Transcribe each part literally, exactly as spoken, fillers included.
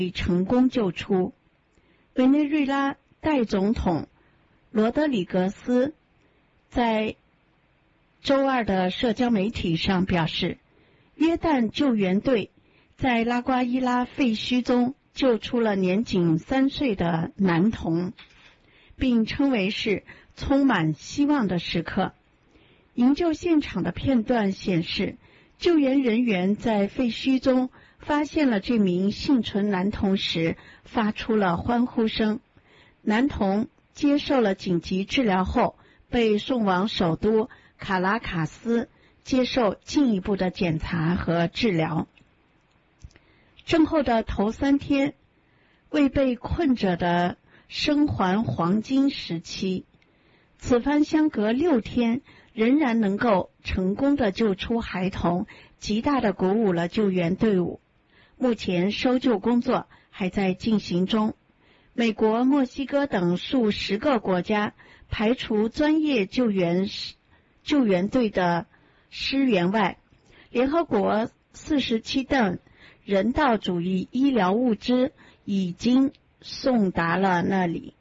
成功救出。委内瑞拉代总统罗德里格斯在周二的社交媒体上表示，约旦救援队在拉瓜伊拉废墟中救出了年仅三岁的男童，并称为是充满希望的时刻。营救现场的片段显示，救援人员在废墟中发现了这名幸存男童时发出了欢呼声。男童接受了紧急治疗后被送往首都卡拉卡斯接受进一步的检查和治疗。震后的头三天为被困者的生还黄金时期，此番相隔六天仍然能够成功的救出孩童，极大的鼓舞了救援队伍。目前搜救工作还在进行中。美国、墨西哥等数十个国家排除专业救援救援队的支援外，联合国四十七吨人道主义医疗物资已经送达了那里。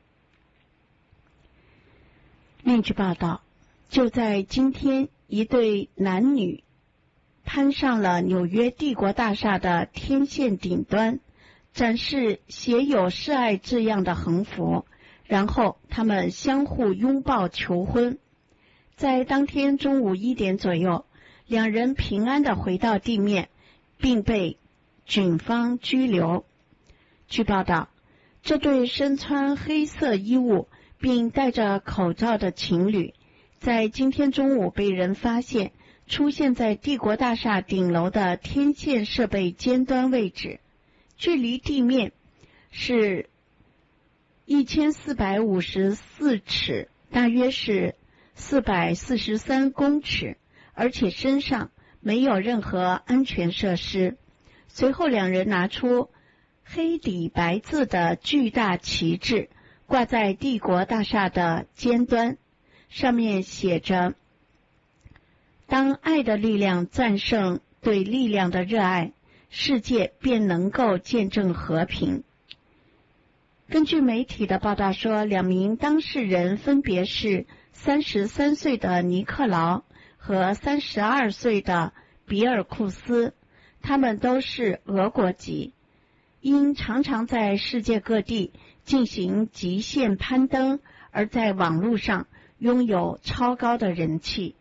另据报道，就在今天，一对男女攀上了纽约帝国大厦的天线顶端，展示写有示爱字样的横幅，然后他们相互拥抱求婚。在当天中午一点左右，两人平安地回到地面，并被警方拘留。据报道，这对身穿黑色衣物并戴着口罩的情侣在今天中午被人发现出现在帝国大厦顶楼的天线设备尖端位置，距离地面是一千四百五十四尺，大约是四百四十三公尺，而且身上没有任何安全设施。随后两人拿出黑底白字的巨大旗帜，挂在帝国大厦的尖端，上面写着：当爱的力量战胜对力量的热爱，世界便能够见证和平。根据媒体的报道说，两名当事人分别是三十三岁的尼克劳和三十二岁的比尔库斯，他们都是俄国籍，因常常在世界各地进行极限攀登，而在网络上拥有超高的人气。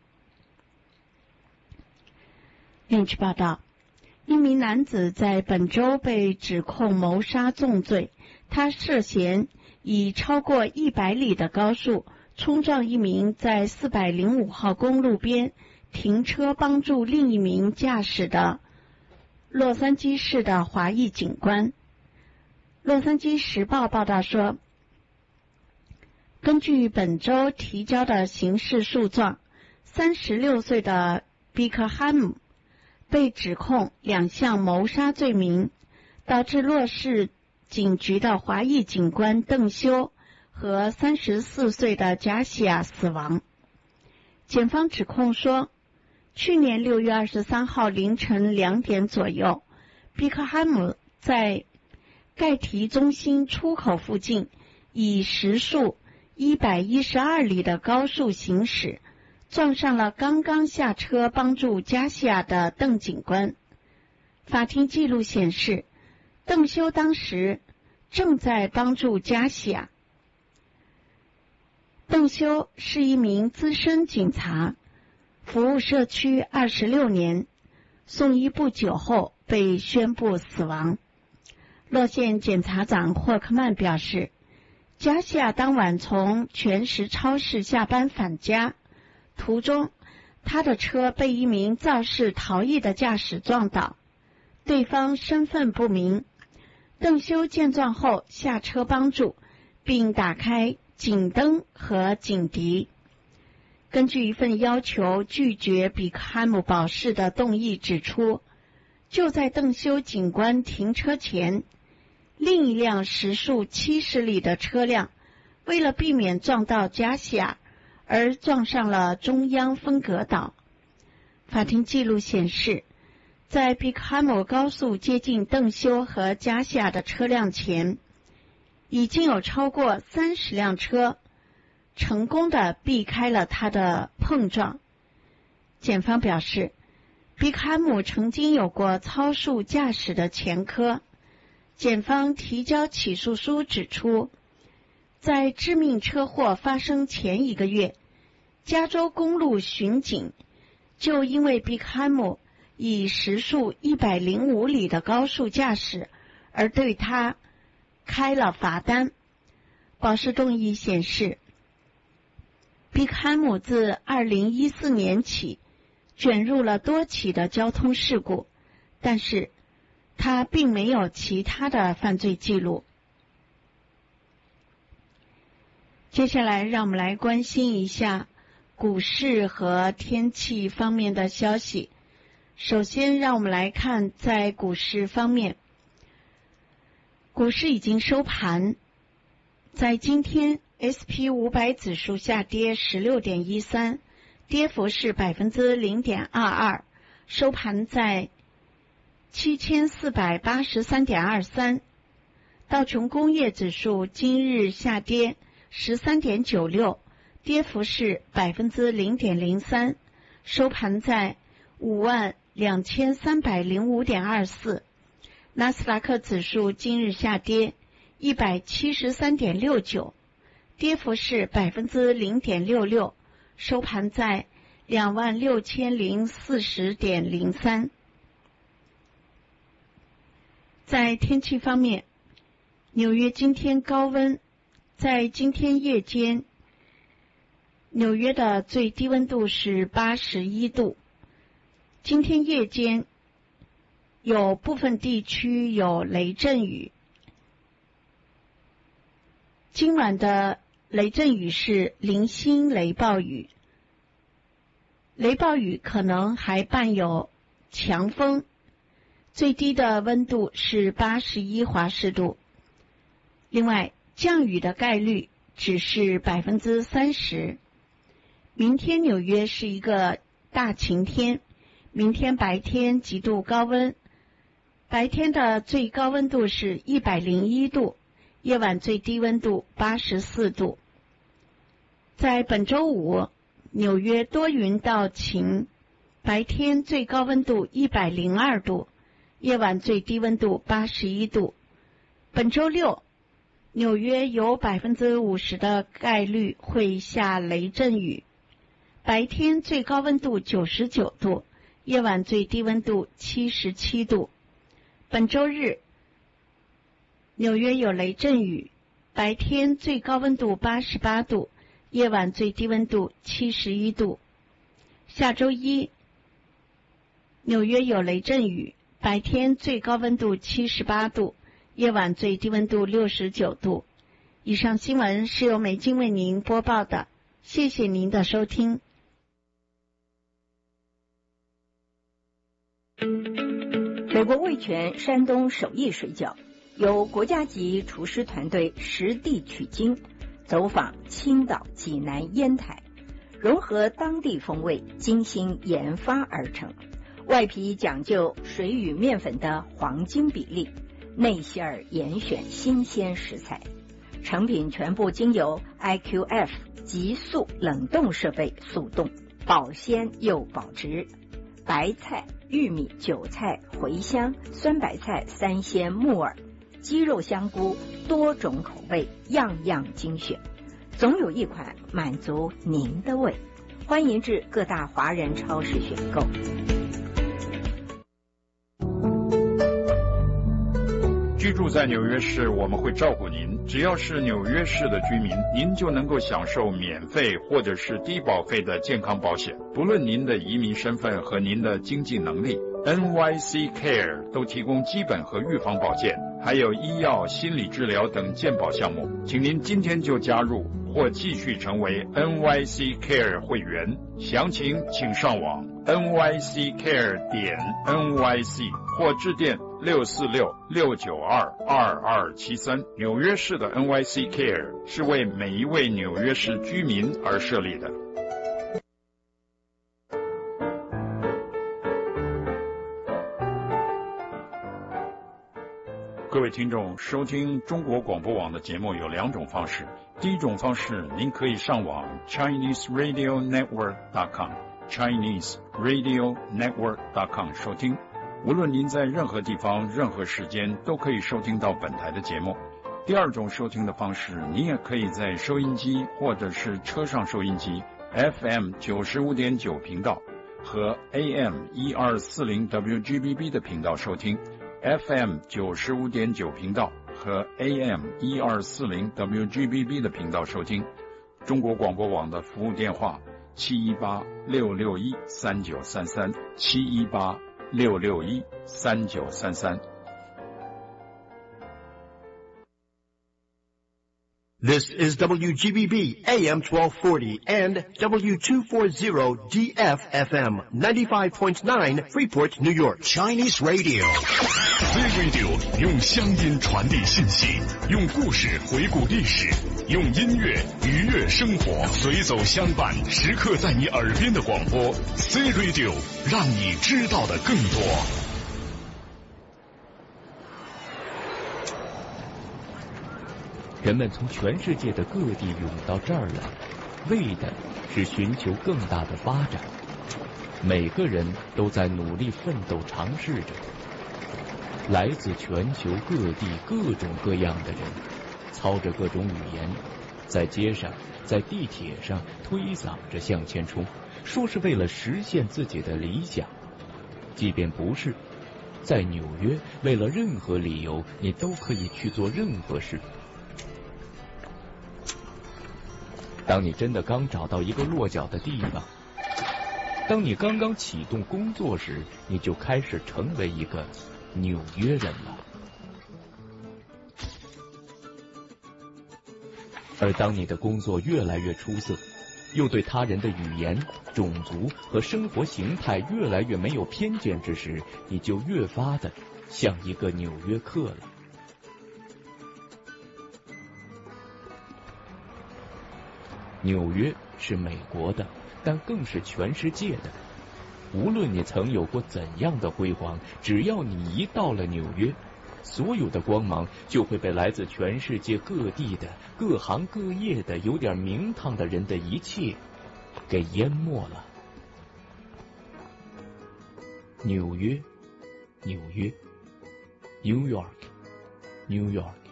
另据报道，一名男子在本周被指控谋杀重罪，他涉嫌以超过一百里的高速冲撞一名在四百零五号公路边停车帮助另一名驾驶的洛杉矶市的华裔警官。洛杉矶时报报道说，根据本周提交的刑事诉状，三十六岁的比克汉姆被指控两项谋杀罪名，导致洛市警局的华裔警官邓修和三十四岁的贾西亚死亡。检方指控说，去年六月二十三号凌晨两点左右，比克汉姆在盖提中心出口附近以时速一百一十二里的高速行驶，撞上了刚刚下车帮助加西亚的邓警官。法庭记录显示，邓修当时正在帮助加西亚。邓修是一名资深警察，服务社区二十六年，送医不久后被宣布死亡。洛县检察长霍克曼表示，加西亚当晚从全食超市下班返家，途中他的车被一名肇事逃逸的驾驶撞倒，对方身份不明。邓修见状后下车帮助，并打开警灯和警笛。根据一份要求拒绝比克汉姆保释的动议指出，就在邓修警官停车前，另一辆时速七十里的车辆为了避免撞到加西亚而撞上了中央分隔岛。法庭记录显示， 在比克汉姆高速接近邓休和加西亚的车辆前，已经有超过三十辆车成功的避开了他的碰撞。检方表示，比克汉姆曾经有过超速驾驶的前科。检方提交起诉书指出，在致命车祸发生前一个月，加州公路巡警就因为比克汉姆以时速一百零五里的高速驾驶而对他开了罚单。保释动议显示，比克汉姆自二零一四年起卷入了多起的交通事故，但是他并没有其他的犯罪记录。接下来让我们来关心一下股市和天气方面的消息。首先让我们来看在股市方面，股市已经收盘，在今天 S P 五百 指数下跌 十六点一三， 跌幅是 百分之零点二二， 收盘在七千四百八十三点二三。道琼工业指数今日下跌 十三点九六， 跌幅是 百分之零点零三， 收盘在五万两千三百零五点二四。纳斯达克指数今日下跌 一百七十三点六九， 跌幅是 百分之零点六六， 收盘在两万六千零四十点零三。在天气方面，纽约今天高温，在今天夜间，纽约的最低温度是八十一度。今天夜间有部分地区有雷阵雨，今晚的雷阵雨是零星雷暴雨，雷暴雨可能还伴有强风，最低的温度是八十一华氏度。另外，降雨的概率只是 百分之三十。 明天纽约是一个大晴天，明天白天极度高温，白天的最高温度是一百零一度，夜晚最低温度八十四度。在本周五，纽约多云到晴，白天最高温度一百零二度，夜晚最低温度八十一度。本周六，纽约有 百分之五十 的概率会下雷阵雨，白天最高温度九十九度，夜晚最低温度七十七度。本周日，纽约有雷阵雨，白天最高温度八十八度，夜晚最低温度七十一度。下周一，纽约有雷阵雨，白天最高温度七十八度，夜晚最低温度六十九度。以上新闻是由美金为您播报的，谢谢您的收听。 美国味全山东手艺水饺由国家级厨师团队实地取经，走访青岛、济南、烟台，融合当地风味，精心研发而成。外皮讲究水与面粉的黄金比例，内馅儿严选新鲜食材，成品全部经由 I Q F 急速冷冻设备速冻，保鲜又保值。白菜、玉米、韭菜、茴香、酸白菜、三鲜、木耳、鸡肉、香菇，多种口味，样样精选，总有一款满足您的胃。欢迎至各大华人超市选购。 居住在纽约市，我们会照顾您。只要是纽约市的居民，您就能够享受免费或者是低保费的健康保险，不论您的移民身份和您的经济能力。N Y C Care 都提供基本和预防保健，还有医药、心理治疗等健保项目。请您今天就加入或继续成为 N Y C Care 会员，详情请上网 N Y C Care 点 N Y C 或致电六四六六九二二二七三。纽约市的 N Y C Care 是为每一位纽约市居民而设立的。 各位听众，收听中国广播网的节目有两种方式。第一种方式，您可以上网 Chinese Radio Network dot com Chinese Radio Network dot com 收听。无论您在任何地方、任何时间，都可以收听到本台的节目。第二种收听的方式，您也可以在收音机或者是车上收音机 F M 九十五点九频道和 A M 一二四零 W G B B 的频道收听。F M 九十五点九频道和 A M 一二四零 W G B B 的频道收听。中国广播网的服务电话七一八六六一三九三三七一八六六一三九三三。 This is W G B B A M twelve forty and W two forty D F F M ninety-five point nine Freeport, New York. Chinese Radio. C Radio 用乡音传递信息，用故事回顾历史，用音乐愉悦生活，随走相伴，时刻在你耳边的广播。C Radio 让你知道的更多。 人们从全世界的各地涌到这儿来，为的是寻求更大的发展。每个人都在努力奋斗，尝试着。来自全球各地各种各样的人，操着各种语言，在街上，在地铁上推搡着向前冲，说是为了实现自己的理想。即便不是，在纽约，为了任何理由，你都可以去做任何事。当你真的刚找到一个落脚的地方，当你刚刚启动工作时，你就开始成为一个纽约人了。而当你的工作越来越出色，又对他人的语言、种族和生活形态越来越没有偏见之时，你就越发的像一个纽约客了。纽约是美国的，但更是全世界的。无论你曾有过怎样的辉煌，只要你一到了纽约，所有的光芒就会被来自全世界各地的各行各业的有点名堂的人的一切给淹没了。纽约，纽约 ，New York，New York。